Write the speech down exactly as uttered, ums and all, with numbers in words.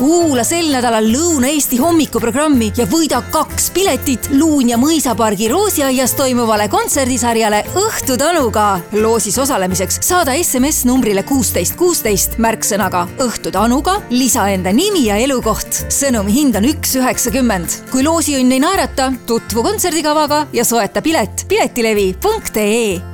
Kuula sel nädalal Lõuna-Eesti hommikuprogrammi ja võida kaks piletit Luun ja Mõisapargi Roosiaias toimuvale kontserdisarjale Õhtu Tanuga. Loosis osalemiseks saada S M S numbrile kuusteist kuusteist märksõnaga Õhtu Tanuga, lisa enda nimi ja elukoht. Sõnumi hind on üks üheksakümmend. Kui loosiõnn ei naerata, tutvu kontserdikavaga ja soeta pilet piletilevi punkt ee.